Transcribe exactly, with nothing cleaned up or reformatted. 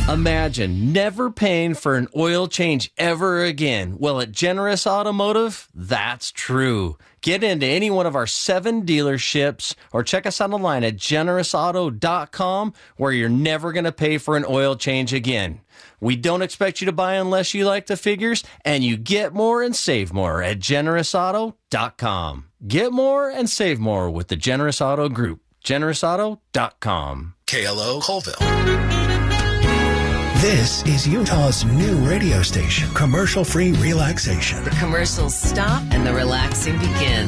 Imagine never paying for an oil change ever again. Well, at Generous Automotive, that's true. Get into any one of our seven dealerships or check us out online at generous auto dot com, where you're never going to pay for an oil change again. We don't expect you to buy unless you like the figures, and you get more and save more at generous auto dot com. Get more and save more with the Generous Auto Group. generous auto dot com. K L O Colville. This is Utah's new radio station, Commercial Free Relaxation. The commercials stop and the relaxing begins.